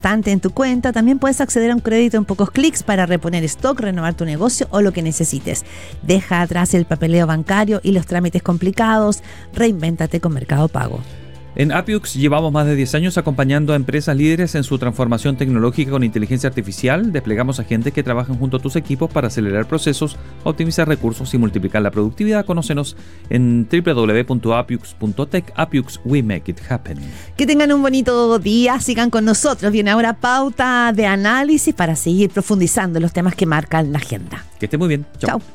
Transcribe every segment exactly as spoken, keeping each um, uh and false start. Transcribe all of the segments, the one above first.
en tu cuenta. También puedes acceder a un crédito en pocos clics para reponer stock, renovar tu negocio o lo que necesites. Deja atrás el papeleo bancario y los trámites complicados. Reinvéntate con Mercado Pago. En Appiux llevamos más de diez años acompañando a empresas líderes en su transformación tecnológica con inteligencia artificial. Desplegamos agentes que trabajan junto a tus equipos para acelerar procesos, optimizar recursos y multiplicar la productividad. Conócenos en doble u doble u doble u punto appiux punto tech. Appiux, we make it happen. Que tengan un bonito día, sigan con nosotros. Viene ahora pauta de análisis para seguir profundizando en los temas que marcan la agenda. Que esté muy bien. Chao. Chao.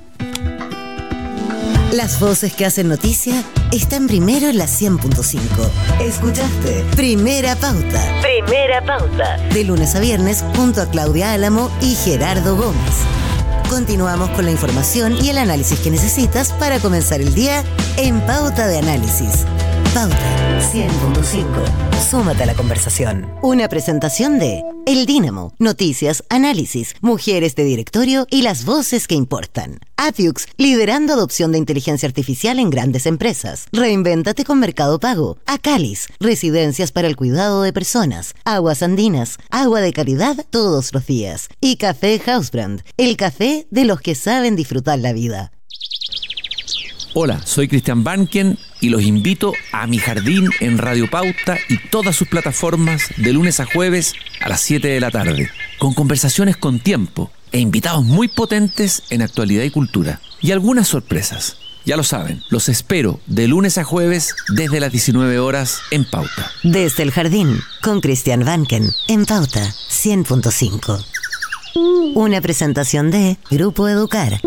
Las voces que hacen noticia están primero en la cien punto cinco. Escuchaste Primera Pauta. Primera Pauta. De lunes a viernes junto a Claudia Álamo y Gerardo Gómez. Continuamos con la información y el análisis que necesitas para comenzar el día en Pauta de Análisis. Pauta cien punto cinco. Súmate a la conversación. Una presentación de El Dínamo, noticias, análisis, mujeres de directorio y las voces que importan. Appiux, liderando adopción de inteligencia artificial en grandes empresas. Reinvéntate con Mercado Pago. Acalis, residencias para el cuidado de personas. Aguas Andinas, agua de calidad todos los días. Y Café Housebrand, el café de los que saben disfrutar la vida. Hola, soy Cristian Banken y los invito a Mi Jardín en Radio Pauta y todas sus plataformas de lunes a jueves a las siete de la tarde, con conversaciones con tiempo e invitados muy potentes en actualidad y cultura. Y algunas sorpresas. Ya lo saben, los espero de lunes a jueves desde las diecinueve horas en Pauta. Desde el Jardín, con Cristian Banken, en Pauta cien punto cinco. Una presentación de Grupo Educar.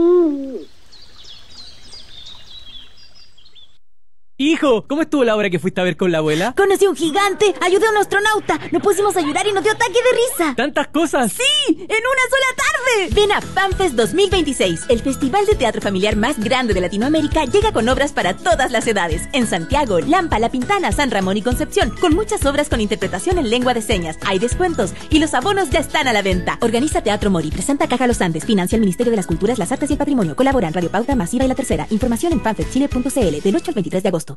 Hijo, ¿cómo estuvo la hora que fuiste a ver con la abuela? Conocí a un gigante, ayudé a un astronauta, nos pusimos a llorar y nos dio ataque de risa. ¿Tantas cosas? ¡Sí! ¡En una sola tarde! Ven a FanFest dos mil veintiséis, el festival de teatro familiar más grande de Latinoamérica. Llega con obras para todas las edades. En Santiago, Lampa, La Pintana, San Ramón y Concepción, con muchas obras con interpretación en lengua de señas. Hay descuentos y los abonos ya están a la venta. Organiza Teatro Mori, presenta Caja Los Andes, financia el Ministerio de las Culturas, las Artes y el Patrimonio. Colaboran Radio Pauta, Masiva y La Tercera. Información en fanfest chile punto c l del ocho al veintitrés de agosto.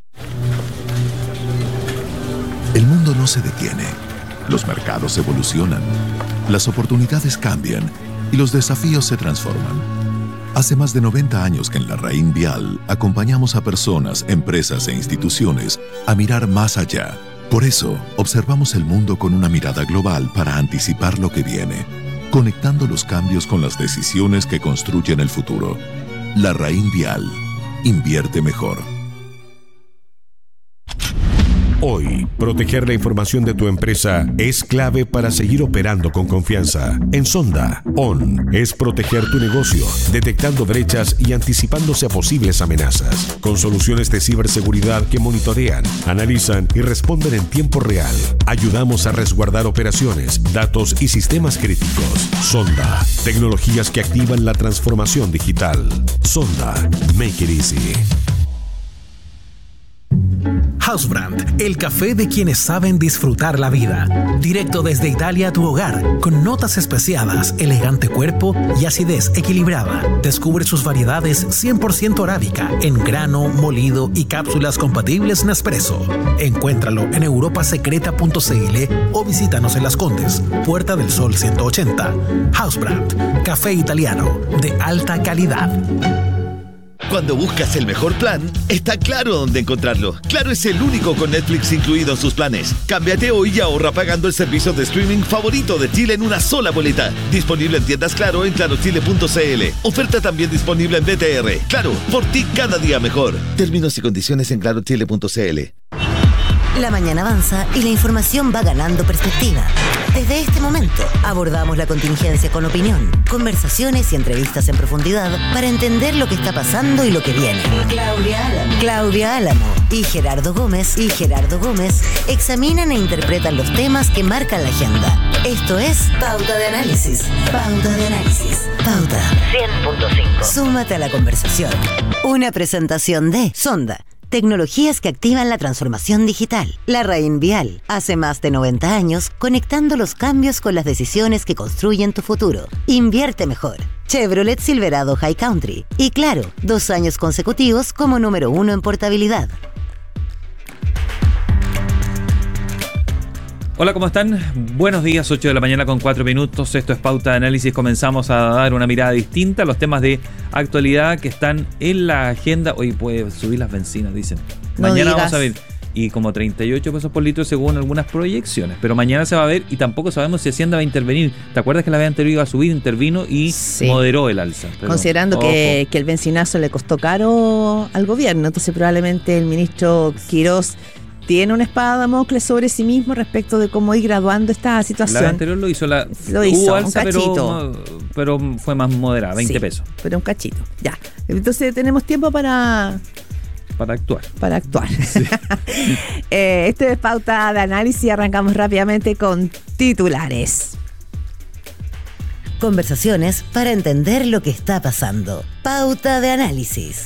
El mundo no se detiene, los mercados evolucionan, las oportunidades cambian y los desafíos se transforman. Hace más de noventa años que en la Raín Vial acompañamos a personas, empresas e instituciones a mirar más allá. Por eso, observamos el mundo con una mirada global para anticipar lo que viene, conectando los cambios con las decisiones que construyen el futuro. La Raín Vial. Invierte mejor. Hoy, proteger la información de tu empresa es clave para seguir operando con confianza. En Sonda, O N es proteger tu negocio, detectando brechas y anticipándose a posibles amenazas, con soluciones de ciberseguridad que monitorean, analizan y responden en tiempo real. Ayudamos a resguardar operaciones, datos y sistemas críticos. Sonda, tecnologías que activan la transformación digital. Sonda, make it easy. Housebrand, el café de quienes saben disfrutar la vida. Directo desde Italia a tu hogar, con notas especiadas, elegante cuerpo y acidez equilibrada. Descubre sus variedades cien por ciento arábica, en grano, molido y cápsulas compatibles Nespresso. Encuéntralo en europa secreta punto c l o visítanos en Las Condes, Puerta del Sol ciento ochenta. Housebrand, café italiano de alta calidad. Cuando buscas el mejor plan, está Claro dónde encontrarlo. Claro es el único con Netflix incluido en sus planes. Cámbiate hoy y ahorra pagando el servicio de streaming favorito de Chile en una sola boleta. Disponible en tiendas Claro en claro chile punto c l. Oferta también disponible en B T R. Claro, por ti cada día mejor. Términos y condiciones en claro chile punto c l. La mañana avanza y la información va ganando perspectiva. Desde este momento abordamos la contingencia con opinión, conversaciones y entrevistas en profundidad para entender lo que está pasando y lo que viene. Claudia Álamo, Claudia Álamo y Gerardo Gómez y Gerardo Gómez examinan e interpretan los temas que marcan la agenda. Esto es Pauta de Análisis. Pauta de Análisis. Pauta cien punto cinco. Súmate a la conversación. Una presentación de Sonda. Tecnologías que activan la transformación digital. La Raín Vial, hace más de noventa años, conectando los cambios con las decisiones que construyen tu futuro. Invierte mejor. Chevrolet Silverado High Country. Y claro, dos años consecutivos como número uno en portabilidad. Hola, ¿cómo están? Buenos días, ocho de la mañana con cuatro minutos. Esto es Pauta de Análisis. Comenzamos a dar una mirada distinta a los temas de actualidad que están en la agenda. Hoy puede subir las bencinas, dicen. No Mañana digas. vamos a ver. Y como treinta y ocho pesos por litro según algunas proyecciones. Pero mañana se va a ver y tampoco sabemos si Hacienda va a intervenir. ¿Te acuerdas que la vez anterior iba a subir, intervino y Sí. moderó el alza? Pero, Considerando ojo. que, que el bencinazo le costó caro al gobierno, entonces probablemente el ministro Quirós tiene una espada de Damocles sobre sí mismo respecto de cómo ir graduando esta La vez situación. anterior lo hizo, la, Lo hizo, hubo un alza, cachito. pero, pero fue más moderada, veinte Sí, pesos pero un cachito, ya. Entonces tenemos tiempo para, para actuar. para actuar. eh, este es Pauta de Análisis y arrancamos rápidamente con titulares. Conversaciones para entender lo que está pasando. Pauta de análisis.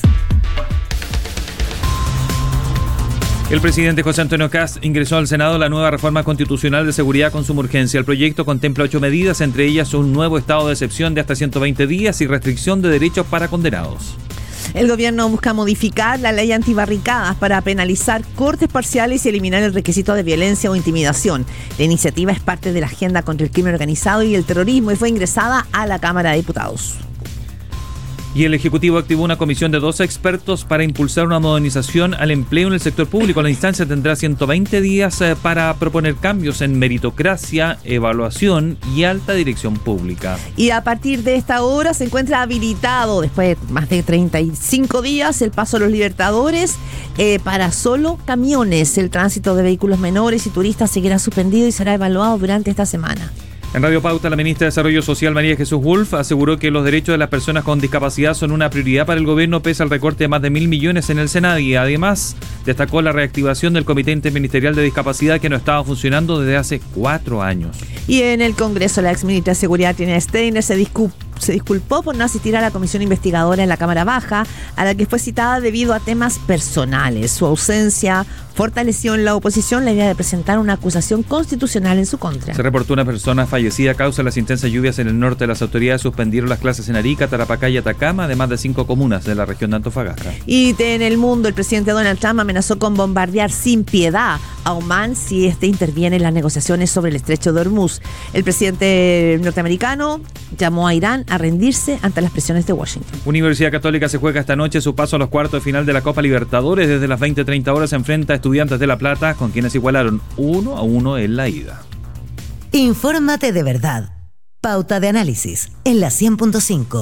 El presidente José Antonio Kast ingresó al Senado la nueva reforma constitucional de seguridad con suma urgencia. El proyecto contempla ocho medidas, entre ellas un nuevo estado de excepción de hasta ciento veinte días y restricción de derechos para condenados. El gobierno busca modificar la ley antibarricadas para penalizar cortes parciales y eliminar el requisito de violencia o intimidación. La iniciativa es parte de la agenda contra el crimen organizado y el terrorismo y fue ingresada a la Cámara de Diputados. Y el Ejecutivo activó una comisión de doce expertos para impulsar una modernización al empleo en el sector público. La instancia tendrá ciento veinte días eh, para proponer cambios en meritocracia, evaluación y alta dirección pública. Y a partir de esta hora se encuentra habilitado, después de más de treinta y cinco días, el paso a los Libertadores eh, para solo camiones. El tránsito de vehículos menores y turistas seguirá suspendido y será evaluado durante esta semana. En Radio Pauta, la ministra de Desarrollo Social, María Jesús Wolf, aseguró que los derechos de las personas con discapacidad son una prioridad para el gobierno pese al recorte de más de mil millones en el Senadi. Además, destacó la reactivación del Comité Interministerial de Discapacidad que no estaba funcionando desde hace cuatro años. Y en el Congreso, la exministra de Seguridad, Tina Steiner, se disculpó. Se disculpó por no asistir a la comisión investigadora en la Cámara Baja, a la que fue citada debido a temas personales. Su ausencia fortaleció en la oposición la idea de presentar una acusación constitucional en su contra. Se reportó una persona fallecida a causa de las intensas lluvias en el norte. Las autoridades suspendieron las clases en Arica, Tarapacá y Atacama, además de cinco comunas de la región de Antofagasta. Y en el mundo, el presidente Donald Trump amenazó con bombardear sin piedad a Omán si este interviene en las negociaciones sobre el estrecho de Hormuz. El presidente norteamericano llamó a Irán a rendirse ante las presiones de Washington. Universidad Católica se juega esta noche su paso a los cuartos de final de la Copa Libertadores. Desde las veinte treinta horas se enfrenta a Estudiantes de La Plata, con quienes igualaron uno a uno en la ida. Infórmate de verdad. Pauta de análisis en la cien punto cinco.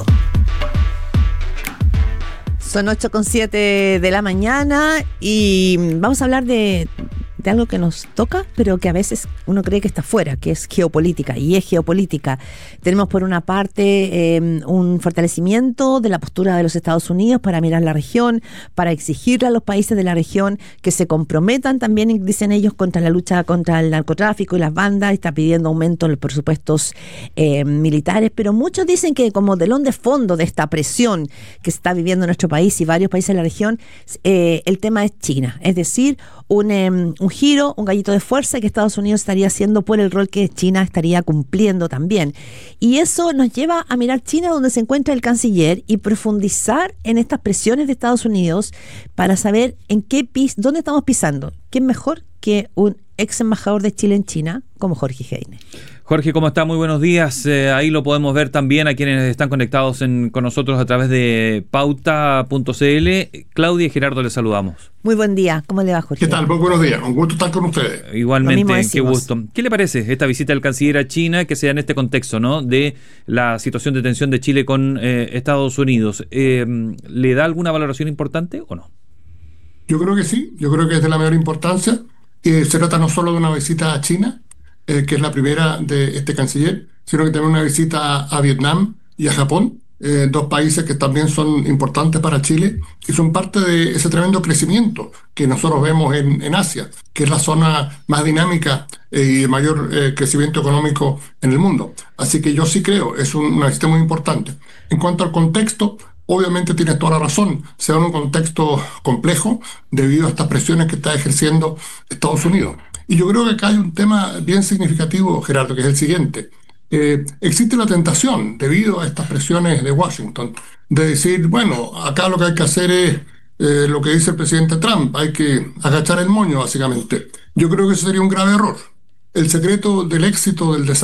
Son ocho con siete de la mañana y vamos a hablar de, de algo que nos toca, pero que a veces uno cree que está fuera, que es geopolítica, y es geopolítica. Tenemos por una parte eh, un fortalecimiento de la postura de los Estados Unidos para mirar la región, para exigirle a los países de la región que se comprometan también, dicen ellos, contra la lucha contra el narcotráfico y las bandas. Está pidiendo aumento en los presupuestos eh, militares, pero muchos dicen que como telón de fondo de esta presión que se está viviendo en nuestro país y varios países de la región, eh, el tema es China, es decir, un, eh, un giro, un gallito de fuerza que Estados Unidos estaría haciendo por el rol que China estaría cumpliendo también. Y eso nos lleva a mirar China, donde se encuentra el canciller, y profundizar en estas presiones de Estados Unidos para saber en qué pis, dónde estamos pisando. ¿Quién mejor que un ex embajador de Chile en China como Jorge Heine? Jorge, ¿cómo está? Muy buenos días. Eh, ahí lo podemos ver también a quienes están conectados en, con nosotros a través de pauta punto c l. Claudia y Gerardo, les saludamos. Muy buen día. ¿Cómo le va, Jorge? ¿Qué tal? Muy buenos días. Un gusto estar con ustedes. Igualmente, qué gusto. ¿Qué le parece esta visita del canciller a China que sea en este contexto, ¿no?, de la situación de tensión de Chile con eh, Estados Unidos? Eh, ¿Le da alguna valoración importante o no? Yo creo que sí. Yo creo que es de la mayor importancia. Eh, se trata no solo de una visita a China, eh, que es la primera de este canciller, sino que también una visita a, a Vietnam y a Japón, eh, dos países que también son importantes para Chile y son parte de ese tremendo crecimiento que nosotros vemos en, en Asia, que es la zona más dinámica eh, y de mayor eh, crecimiento económico en el mundo. Así que yo sí creo, es un, una visita muy importante. En cuanto al contexto, obviamente tienes toda la razón, se da en un contexto complejo debido a estas presiones que está ejerciendo Estados Unidos. Y yo creo que acá hay un tema bien significativo, Gerardo, que es el siguiente. Eh, existe la tentación, debido a estas presiones de Washington, de decir, bueno, acá lo que hay que hacer es eh, lo que dice el presidente Trump, hay que agachar el moño, básicamente. Yo creo que eso sería un grave error. el secreto del éxito del desarrollo